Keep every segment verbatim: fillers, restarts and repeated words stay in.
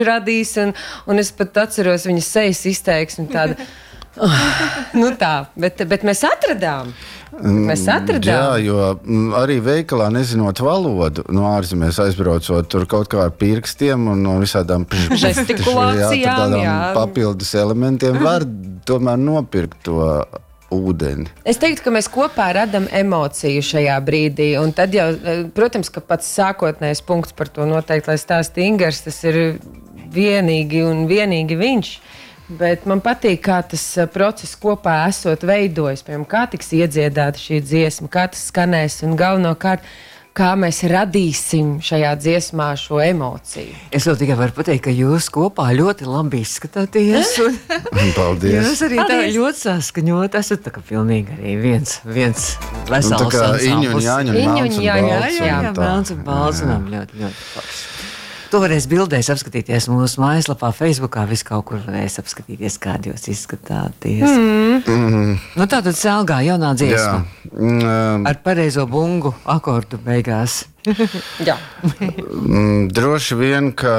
radījis, un, un es pat atceros viņas sejas izteiksmi tāda. Oh, nu tā, bet, bet mēs atradām. Mēs atradām. Jā, jo arī veikalā nezinot valodu, no ārzemēs aizbraucot, tur kaut kā ar pirkstiem un no visādām žestikulācijām, jā, papildus elementiem var tomēr nopirkt to ūdeni. Es teiktu, ka mēs kopā radam emociju šajā brīdī, un tad jau, protams, ka pats sākotnējais punkts par to noteikti, lai stāsta Ingars, tas ir vienīgi un vienīgi viņš. Bet man patīk, kā tas process kopā esot veidojis, piemēram, kā tiks iedziedāta šī dziesma, kā tas skanēs un galvenokārt, kā mēs radīsim šajā dziesmā šo emociju. Es vēl tikai varu pateikt, ka jūs kopā ļoti labi izskatāties. Un paldies. Jūs arī tā ļoti saskaņot, esat tā kā pilnīgi arī viens, viens vesels ansamblis. Tā kā Iņu un Jāņu un Melns un Balts. Jā, jā, Melns un Balts un ļoti, ļoti forši. To varēs bildēs apskatīties mūsu mājaslapā, Facebookā, visu kaut kur varēs apskatīties, kādi jūs izskatāties. Mm. Mm. Nu tātad Selgā jaunā dziesma. Mm. Ar pareizo bungu akordu beigās. Jā. Droši vien, ka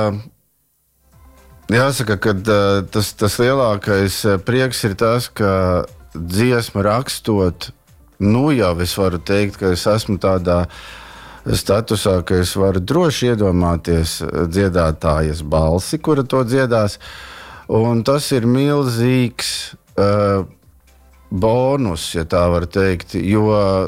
jāsaka, ka tas, tas lielākais prieks ir tas, ka dziesma rakstot, nu jau es varu teikt, ka es esmu tādā statusā, ka es varu droši iedomāties dziedātājas balsi, kura to dziedās, un tas ir milzīgs uh, bonus, ja tā var teikt, jo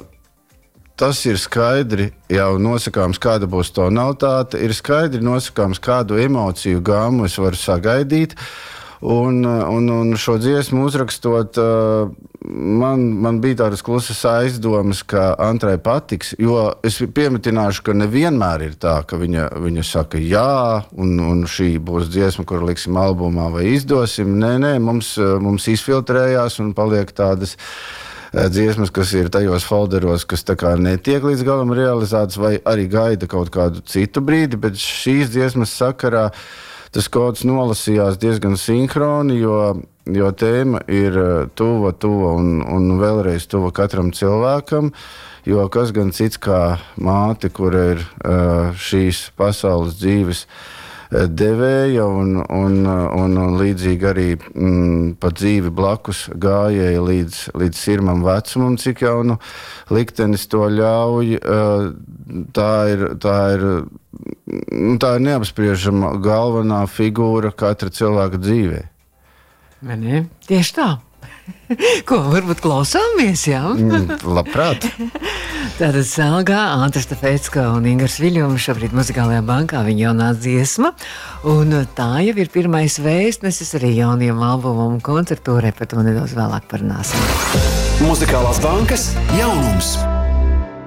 tas ir skaidri jau nosakāms, kāda būs tonalitāte, ir skaidri nosakāms, kādu emociju gāmu es varu sagaidīt, un, un, un šo dziesmu uzrakstot, uh, man, man bija tādas klusas aizdomas, ka Antrai patiks, jo es piemetināšu, ka nevienmēr ir tā, ka viņa, viņa saka jā, un, un šī būs dziesma, kur liksim albumā vai izdosim. Nē, nē, mums, mums izfiltrējās un paliek tādas dziesmas, kas ir tajos folderos, kas tā kā netiek līdz galam realizētas, vai arī gaida kaut kādu citu brīdi, bet šīs dziesmas sakarā tas kods nolasījās diezgan sinhroni, jo, jo tēma ir tuva, tuva un, un vēlreiz tuva katram cilvēkam, jo kas gan cits kā māte, kura ir šīs pasaules dzīves devēja un, un, un, un līdzīgi arī mm, pa dzīvi blakus gājēja līdz, līdz sirmam vecumam, cik jaunu liktenis to ļauj. Tā ir, tā ir, tā ir neapspriežama galvenā figūra katra cilvēka dzīvē. Ne? Tieši tā. Ko, varbūt klausāmies, jā? Mm, labprāt. Tātad Selgā, Anta Štefēcka un Ingars Viļņums šobrīd Muzikālajā bankā, viņa jaunā dziesma. Un tā jau ir pirmais vēstnesis arī jaunajam albumam koncertūrē, par to nedaudz vēlāk parunāsim. Muzikālās bankas jaunums.